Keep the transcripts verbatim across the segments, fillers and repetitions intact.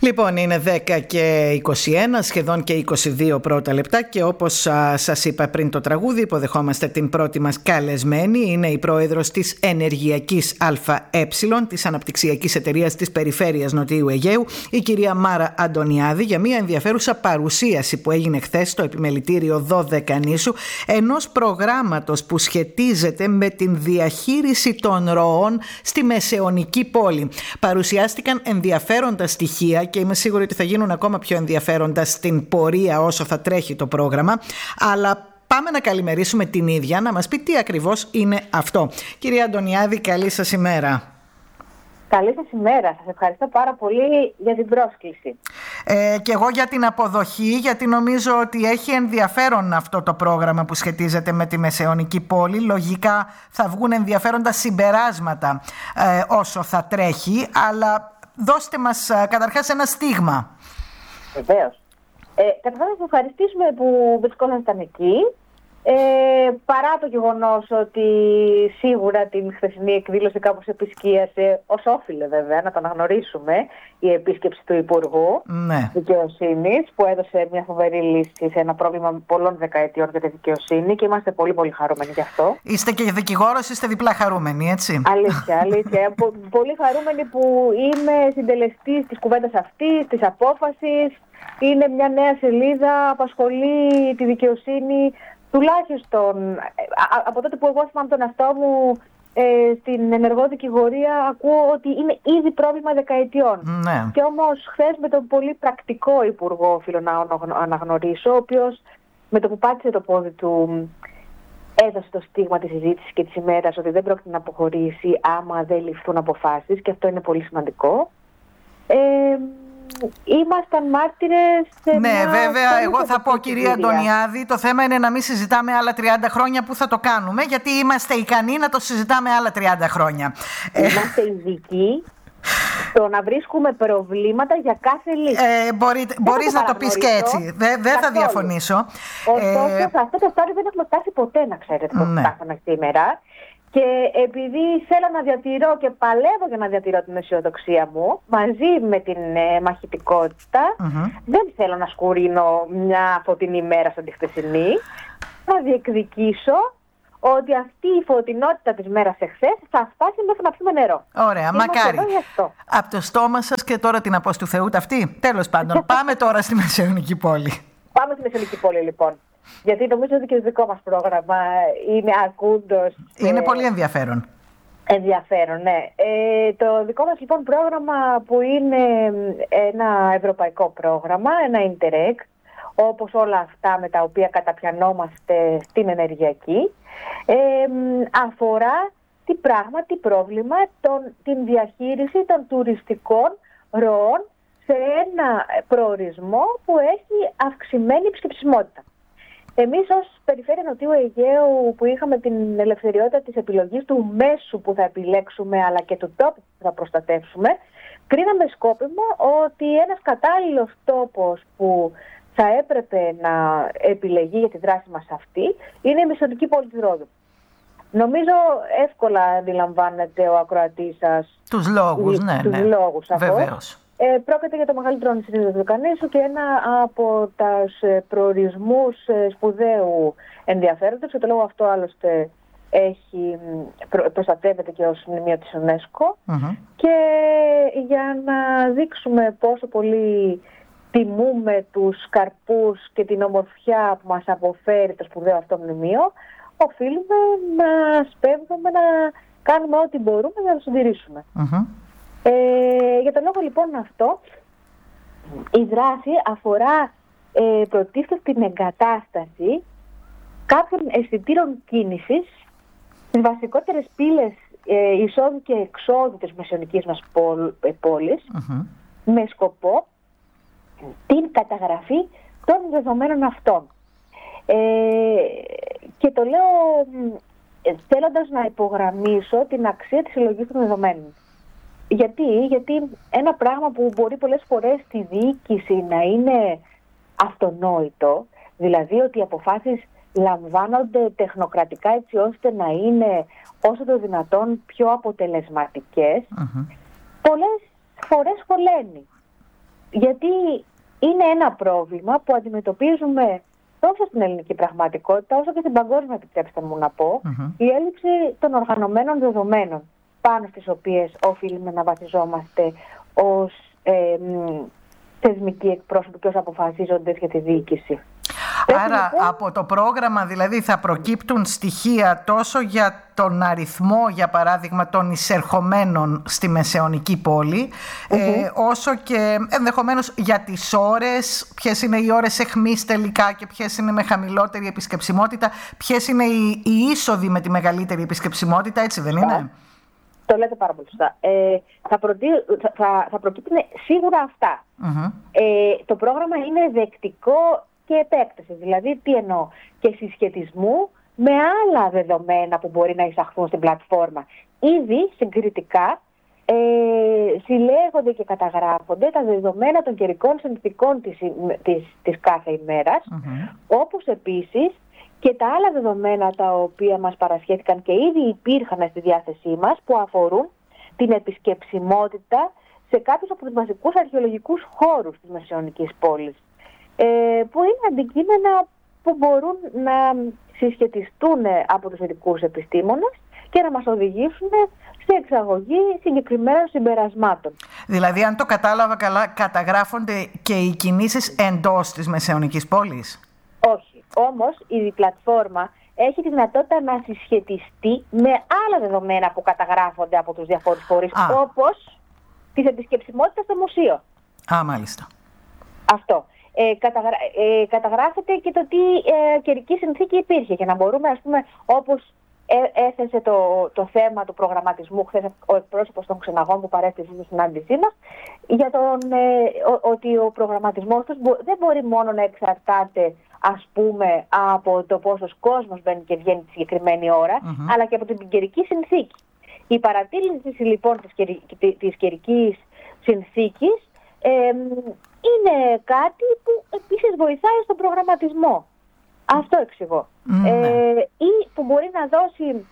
Λοιπόν, είναι δέκα και είκοσι ένα, σχεδόν και είκοσι δύο πρώτα λεπτά, και όπως α, σας είπα πριν το τραγούδι, υποδεχόμαστε την πρώτη μας καλεσμένη. Είναι η πρόεδρος της Ενεργειακής ΑΕ, της Αναπτυξιακής Εταιρείας της Περιφέρειας Νοτιού Αιγαίου, η κυρία Μάρα Αντωνιάδη, για μια ενδιαφέρουσα παρουσίαση που έγινε χθες στο επιμελητήριο δώδεκα νήσου, ενός προγράμματος που σχετίζεται με την διαχείριση των ροών στη Μεσαιωνική πόλη. Παρουσιάστηκαν ενδιαφέροντα στοιχεία και είμαι σίγουρη ότι θα γίνουν ακόμα πιο ενδιαφέροντα στην πορεία όσο θα τρέχει το πρόγραμμα, αλλά πάμε να καλημερίσουμε την ίδια, να μας πει τι ακριβώς είναι αυτό. Κυρία Αντωνιάδη, καλή σας ημέρα. Καλή σας ημέρα. Σας ευχαριστώ πάρα πολύ για την πρόσκληση. Ε, και εγώ για την αποδοχή, γιατί νομίζω ότι έχει ενδιαφέρον αυτό το πρόγραμμα που σχετίζεται με τη Μεσαιωνική πόλη. Λογικά θα βγουν ενδιαφέροντα συμπεράσματα ε, όσο θα τρέχει, αλλά δώστε μας καταρχάς ένα στίγμα. Βεβαίως. Ε, καταρχάς να σας ευχαριστήσουμε που βρισκόσασταν εκεί. Ε, παρά το γεγονός ότι σίγουρα την χθεσινή εκδήλωση κάπως επισκίασε, ως όφιλε βέβαια να το αναγνωρίσουμε, η επίσκεψη του Υπουργού ναι. Δικαιοσύνης, που έδωσε μια φοβερή λύση σε ένα πρόβλημα πολλών δεκαετιών για τη δικαιοσύνη, και είμαστε πολύ πολύ χαρούμενοι γι' αυτό. Είστε και δικηγόρος, είστε διπλά χαρούμενοι, έτσι? Αλήθεια, αλήθεια. Πολύ χαρούμενοι που είμαι συντελεστής της κουβέντας αυτής, της απόφασης. Είναι μια νέα σελίδα, απασχολεί τη δικαιοσύνη. Τουλάχιστον από τότε που εγώ θυμάμαι τον εαυτό μου ε, στην ενεργό δικηγορία, ακούω ότι είναι ήδη πρόβλημα δεκαετιών. Ναι. Και όμως χθες με τον πολύ πρακτικό υπουργό, οφείλω να αναγνωρίσω, ο οποίος με το που πάτησε το πόδι του έδωσε το στίγμα της συζήτησης και της ημέρας ότι δεν πρόκειται να αποχωρήσει άμα δεν ληφθούν αποφάσεις, και αυτό είναι πολύ σημαντικό. Ε, Ήμασταν μάρτυρες σε ναι, μια βέβαια, εγώ θα πω, κυρία Αντωνιάδη, το θέμα είναι να μην συζητάμε άλλα τριάντα χρόνια που θα το κάνουμε, γιατί είμαστε ικανοί να το συζητάμε άλλα τριάντα χρόνια. Είμαστε ειδικοί στο να βρίσκουμε προβλήματα για κάθε λύση. Ε, μπορείτε, μπορείς να το πεις και έτσι. Δεν δε θα διαφωνήσω. Ωστόσο, ε, σε αυτό το στάδιο δεν έχουμε φτάσει ποτέ, να ξέρετε, που φτάσαμε σήμερα. Και επειδή θέλω να διατηρώ και παλεύω για να διατηρώ την αισιοδοξία μου μαζί με την ε, μαχητικότητα, mm-hmm. δεν θέλω να σκουρίνω μια φωτεινή μέρα σαν τη χθεσινή. Θα διεκδικήσω ότι αυτή η φωτεινότητα της μέρας εχθές θα φτάσει μέχρι να πιούμε νερό. Ωραία, είμαστε μακάρι. Από το στόμα σας και τώρα την απόστου Θεού ταυτή. Τέλος πάντων, πάμε τώρα στη Μεσαιωνική πόλη. Πάμε στη Μεσαιωνική πόλη, λοιπόν. Γιατί νομίζω ότι και το δικό μας πρόγραμμα είναι ακούντος. Είναι ε, πολύ ενδιαφέρον. Ενδιαφέρον, ναι. Ε, το δικό μας λοιπόν πρόγραμμα, που είναι ένα ευρωπαϊκό πρόγραμμα, ένα Interreg, όπως όλα αυτά με τα οποία καταπιανόμαστε στην ενεργειακή, ε, αφορά τι πράγμα, τι πρόβλημα, τον, την διαχείριση των τουριστικών ροών σε ένα προορισμό που έχει αυξημένη επισκεψιμότητα. Εμείς ως Περιφέρεια Νοτιού Αιγαίου, που είχαμε την ελευθεριότητα της επιλογής του μέσου που θα επιλέξουμε αλλά και του τόπου που θα προστατεύσουμε, κρίναμε σκόπιμο ότι ένας κατάλληλος τόπος που θα έπρεπε να επιλεγεί για τη δράση μας αυτή είναι η Μεσαιωνική πόλη της Ρόδου. Νομίζω εύκολα αντιλαμβάνεται ο ακροατής σας τους λόγους, ναι, τους ναι. λόγους Βεβαίως. Ε, πρόκειται για το μεγαλύτερο νησί του Δωδεκανήσου και ένα από τους προορισμούς σπουδαίου ενδιαφέροντος, και το λόγο αυτό άλλωστε έχει, προ, προστατεύεται και ως μνημείο της UNESCO. Mm-hmm. Και για να δείξουμε πόσο πολύ τιμούμε τους καρπούς και την ομορφιά που μας αποφέρει το σπουδαίο αυτό μνημείο, οφείλουμε να σπέβδουμε να κάνουμε ό,τι μπορούμε για να το συντηρήσουμε. Mm-hmm. Ε, για τον λόγο λοιπόν αυτό, η δράση αφορά ε, πρωτίστως την εγκατάσταση κάποιων αισθητήρων κίνησης στις βασικότερες πύλες ε, εισόδου και εξόδου της μεσαιωνικής μας πόλης, mm-hmm. με σκοπό την καταγραφή των δεδομένων αυτών. Ε, και το λέω ε, θέλοντας να υπογραμμίσω την αξία της συλλογής των δεδομένων. Γιατί, γιατί ένα πράγμα που μπορεί πολλές φορές στη διοίκηση να είναι αυτονόητο, δηλαδή ότι οι αποφάσεις λαμβάνονται τεχνοκρατικά έτσι ώστε να είναι όσο το δυνατόν πιο αποτελεσματικές, mm-hmm. πολλές φορές χωλαίνει. γιατί είναι ένα πρόβλημα που αντιμετωπίζουμε τόσο στην ελληνική πραγματικότητα, όσο και στην παγκόσμια, επιτρέψτε μου να πω, mm-hmm. η έλλειψη των οργανωμένων δεδομένων πάνω στις οποίες οφείλουμε να βασιζόμαστε ως ε, θεσμικοί εκπρόσωποι και ως αποφασίζοντες για τη διοίκηση. Άρα λοιπόν, από το πρόγραμμα δηλαδή θα προκύπτουν στοιχεία τόσο για τον αριθμό, για παράδειγμα, των εισερχομένων στη Μεσαιωνική πόλη, mm-hmm. ε, όσο και ενδεχομένως για τις ώρες, ποιες είναι οι ώρες εχμής τελικά και ποιες είναι με χαμηλότερη επισκεψιμότητα, ποιες είναι οι, οι είσοδοι με τη μεγαλύτερη επισκεψιμότητα, έτσι δεν είναι? Το λέτε πάρα πολύ σωστά. Ε, θα, προτί, θα, θα, θα προκύπτουν σίγουρα αυτά. Mm-hmm. Ε, το πρόγραμμα είναι δεκτικό και επέκταση. Δηλαδή, τι εννοώ, και συσχετισμού με άλλα δεδομένα που μπορεί να εισαχθούν στην πλατφόρμα. Ήδη συγκριτικά ε, συλλέγονται και καταγράφονται τα δεδομένα των καιρικών συνθηκών της, της, της κάθε ημέρας, mm-hmm. όπως επίσης και τα άλλα δεδομένα τα οποία μας παρασχέθηκαν και ήδη υπήρχαν στη διάθεσή μας, που αφορούν την επισκεψιμότητα σε κάποιους από τους βασικούς αρχαιολογικούς χώρους της Μεσαιωνικής πόλης, ε, που είναι αντικείμενα που μπορούν να συσχετιστούν από τους ειδικούς επιστήμονες και να μας οδηγήσουν σε εξαγωγή συγκεκριμένων συμπερασμάτων. Δηλαδή, αν το κατάλαβα καλά, καταγράφονται και οι κινήσεις εντός της Μεσαιωνικής πόλης? Όχι. Όμως η πλατφόρμα έχει τη δυνατότητα να συσχετιστεί με άλλα δεδομένα που καταγράφονται από τους διαφόρους φορείς, όπως της επισκεψιμότητας στο μουσείο. Α, μάλιστα. Αυτό. Ε, καταγρα... ε, καταγράφεται και το τι ε, καιρική συνθήκη υπήρχε, για να μπορούμε, ας πούμε, όπως ε, έθεσε το, το θέμα του προγραμματισμού χθες ο εκπρόσωπος των ξεναγών που παρέστησε στη συνάντησή μας, για τον, ε, ο, ότι ο προγραμματισμός τους μπο, δεν μπορεί μόνο να εξαρτάται, ας πούμε, από το πόσος κόσμος μπαίνει και βγαίνει τη συγκεκριμένη ώρα, mm-hmm. αλλά και από την καιρική συνθήκη. Η παρατήρηση λοιπόν της, καιρι... της καιρικής συνθήκης ε, είναι κάτι που επίσης βοηθάει στον προγραμματισμό. Αυτό εξηγώ. Mm-hmm. Ε, ή που μπορεί να δώσει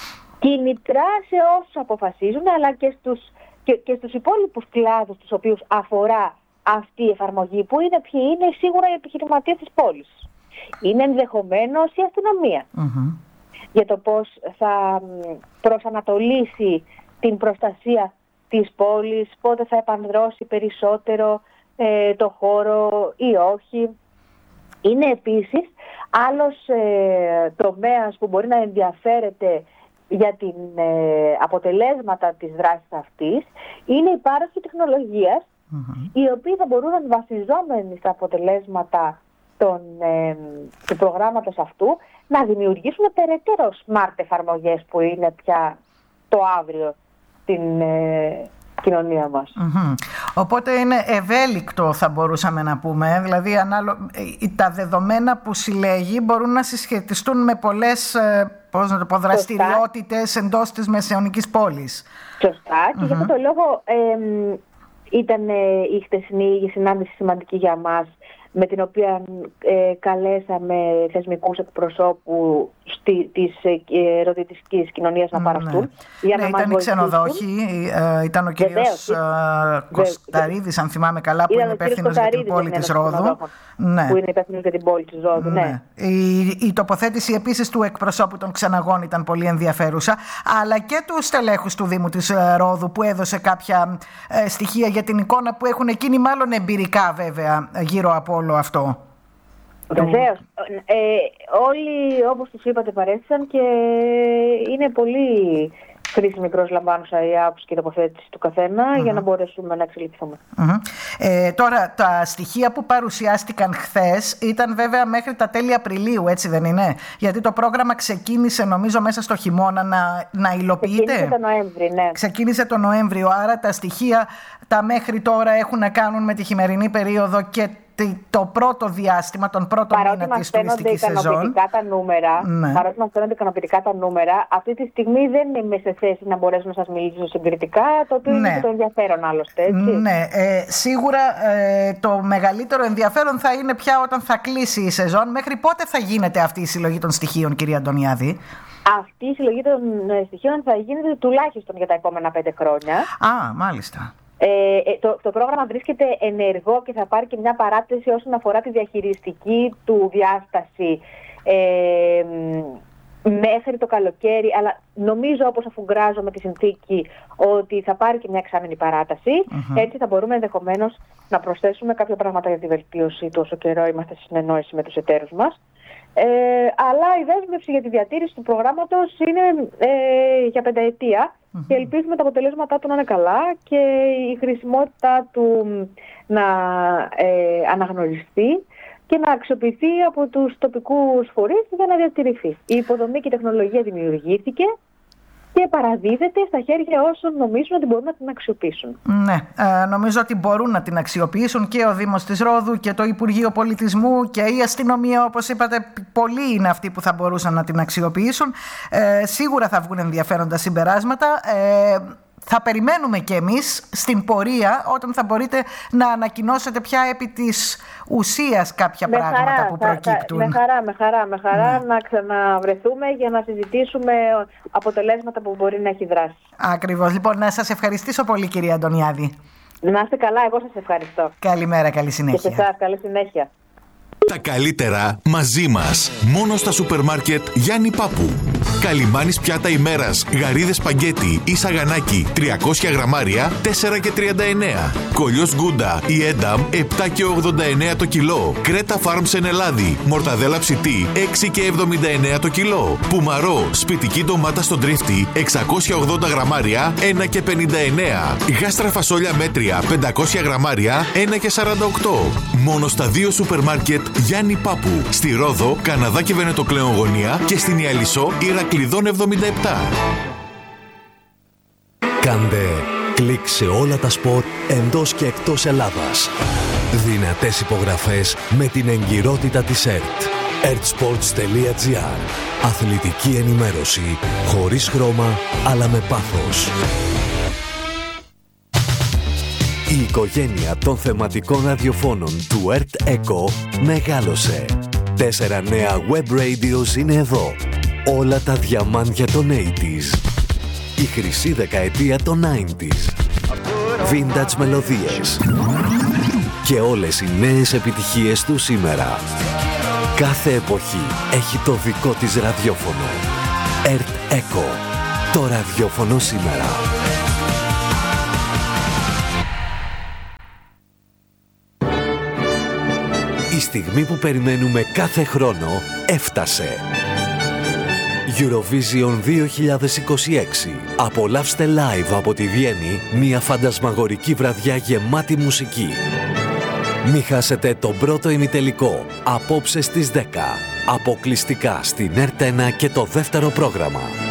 κίνητρα σε όσους αποφασίζουν, αλλά και στους, και, και στους υπόλοιπους κλάδους τους οποίους αφορά αυτή η εφαρμογή, που είναι ποιοι είναι σίγουρα οι επιχειρηματίες της πόλης. Είναι ενδεχομένως η αστυνομία. Mm-hmm. Για το πώς θα προσανατολίσει την προστασία της πόλης, πότε θα επανδρώσει περισσότερο ε, το χώρο ή όχι. Είναι επίσης άλλος ε, τομέας που μπορεί να ενδιαφέρεται για την ε, αποτελέσματα της δράσης αυτής, είναι η πάροχη τεχνολογίας, mm-hmm. οι οποίοι θα μπορούν, βασιζόμενοι στα αποτελέσματα των, ε, του προγράμματος αυτού, να δημιουργήσουν περαιτέρω smart εφαρμογές που είναι πια το αύριο στην ε, κοινωνία μας. Mm-hmm. Οπότε είναι ευέλικτο, θα μπορούσαμε να πούμε, δηλαδή ανάλο... τα δεδομένα που συλλέγει μπορούν να συσχετιστούν με πολλές πώς να το πω, δραστηριότητες εντός της Μεσαιωνικής πόλης. Σωστά. Και mm-hmm. για αυτό το λόγο ε, ήταν ε, η χτεσινή συνάντηση σημαντική για μας, με την οποία ε, καλέσαμε θεσμικούς εκπροσώπους στη, της ε, ρωτητικής κοινωνίας να παραστούν. Ναι, για να ναι ήταν οι ξενοδόχοι, ε, ήταν ο κύριος ε, Κωσταρίδης, αν θυμάμαι καλά, που είναι υπεύθυνος για την πόλη της Ρόδου. Ναι. Που είναι υπεύθυνος για την πόλη της Ρόδου, ναι. ναι. Η, η τοποθέτηση επίσης του εκπροσώπου των ξεναγών ήταν πολύ ενδιαφέρουσα, αλλά και του στελέχους του Δήμου της Ρόδου, που έδωσε κάποια ε, στοιχεία για την εικόνα που έχουν εκείνοι, μάλλον εμπειρικά βέβαια, γύρω από όλο αυτό. Βεβαίως. Ε, όλοι, όπως τους είπατε, παρέστησαν και είναι πολύ χρήσιμη προσλαμβάνουσα η άποψη και η τοποθέτηση του καθένα mm-hmm. για να μπορέσουμε να εξελιχθούμε. Mm-hmm. Ε, τώρα, τα στοιχεία που παρουσιάστηκαν χθες ήταν βέβαια μέχρι τα τέλη Απριλίου, έτσι δεν είναι? Γιατί το πρόγραμμα ξεκίνησε, νομίζω, μέσα στο χειμώνα να, να υλοποιείται. Ξεκίνησε το Νοέμβρη, ναι. Ξεκίνησε το Νοέμβριο, άρα τα στοιχεία τα μέχρι τώρα έχουν να κάνουν με τη χειμερινή περίοδο και το πρώτο διάστημα, τον πρώτο παρότι μήνα της τουριστικής σεζόν. Τα νούμερα, ναι. Παρότι μας φαίνονται ικανοποιητικά τα νούμερα, αυτή τη στιγμή δεν είμαι σε θέση να μπορέσω να σας μιλήσω συγκριτικά, το οποίο ναι. είναι το ενδιαφέρον άλλωστε. Έτσι. Ναι, ε, σίγουρα ε, το μεγαλύτερο ενδιαφέρον θα είναι πια όταν θα κλείσει η σεζόν. Μέχρι πότε θα γίνεται αυτή η συλλογή των στοιχείων, κυρία Αντωνιάδη? Αυτή η συλλογή των στοιχείων θα γίνεται τουλάχιστον για τα επόμενα πέντε χρόνια. Α, μάλιστα. Ε, το, το πρόγραμμα βρίσκεται ενεργό και θα πάρει και μια παράταση όσον αφορά τη διαχειριστική του διάσταση ε, μέχρι το καλοκαίρι, αλλά νομίζω, όπως αφουγκράζω με τη συνθήκη, ότι θα πάρει και μια εξάμηνη παράταση. Uh-huh. Έτσι θα μπορούμε ενδεχομένως να προσθέσουμε κάποια πράγματα για τη βελτίωση του όσο καιρό είμαστε στη συνεννόηση με τους εταίρους μας. Ε, αλλά η δέσμευση για τη διατήρηση του προγράμματος είναι ε, για πενταετία uh-huh. και ελπίζουμε τα αποτελέσματά του να είναι καλά και η χρησιμότητά του να ε, αναγνωριστεί και να αξιοποιηθεί από τους τοπικούς φορείς για να διατηρηθεί. Η υποδομή και η τεχνολογία δημιουργήθηκε και παραδίδεται στα χέρια όσων νομίζουν ότι μπορούν να την αξιοποιήσουν. Ναι, ε, νομίζω ότι μπορούν να την αξιοποιήσουν και ο Δήμος της Ρόδου και το Υπουργείο Πολιτισμού και η αστυνομία, όπως είπατε, πολλοί είναι αυτοί που θα μπορούσαν να την αξιοποιήσουν. Ε, σίγουρα θα βγουν ενδιαφέροντα συμπεράσματα. Ε, Θα περιμένουμε κι εμείς στην πορεία όταν θα μπορείτε να ανακοινώσετε πια επί της ουσίας κάποια με πράγματα χαρά, που προκύπτουν. Θα, με χαρά, με χαρά, με χαρά ναι. να ξαναβρεθούμε για να συζητήσουμε αποτελέσματα που μπορεί να έχει δράσει. Ακριβώς. Λοιπόν, να σας ευχαριστήσω πολύ, κυρία Αντωνιάδη. Να είστε καλά, εγώ σας ευχαριστώ. Καλημέρα, καλή συνέχεια. Και σε εσάς, καλή συνέχεια. Τα καλύτερα μαζί μας. Μόνο στα σούπερ μάρκετ Γιάννη Πάπου. Καλιμάνης πιάτα ημέρας, γαρίδες σπαγκέτι ή σαγανάκι τριακόσια γραμμάρια τέσσερα και τριάντα εννέα. Κολλιός γκούντα ή ένταμ επτά και ογδόντα εννέα το κιλό. Κρέτα Φάρμ Σενελάδη, μορταδέλα ψητή έξι και εβδομήντα εννέα το κιλό. Πουμαρό, σπιτική ντομάτα στον τρίφτη εξακόσια ογδόντα γραμμάρια ένα και πενήντα εννέα. Γάστρα φασόλια μέτρια πεντακόσια γραμμάρια ένα και σαράντα οκτώ. Μόνο στα δύο σούπερ μάρκετ Γιάννη Πάπου. Στη Ρόδο, Καναδά και Βενετοκλέον γωνία και στην Ιαλισσό Ηρακλειδών εβδομήντα επτά. Κάντε κλικ σε όλα τα σπορ εντός και εκτός Ελλάδας. Δυνατές υπογραφές με την εγκυρότητα της ΕΡΤ. ερτ σπορτς τελεία τζι άρ. Αθλητική ενημέρωση χωρίς χρώμα αλλά με πάθος. Η οικογένεια των θεματικών ραδιοφώνων του ΕΡΤ Echo μεγάλωσε. Τέσσερα νέα web radios είναι εδώ. Όλα τα διαμάντια των ογδόντα. Η χρυσή δεκαετία των ενενήντα. Vintage μελωδίες. Και όλες οι νέες επιτυχίες του σήμερα. Κάθε εποχή έχει το δικό της ραδιόφωνο. ΕΡΤ Echo. Το ραδιόφωνο σήμερα. Η στιγμή που περιμένουμε κάθε χρόνο έφτασε. Eurovision δύο χιλιάδες είκοσι έξι. Απολαύστε live από τη Βιέννη μια φαντασμαγορική βραδιά γεμάτη μουσική. Μη χάσετε τον πρώτο ημιτελικό απόψε στις δέκα. Αποκλειστικά στην ΕΡΤ ένα και το δεύτερο πρόγραμμα.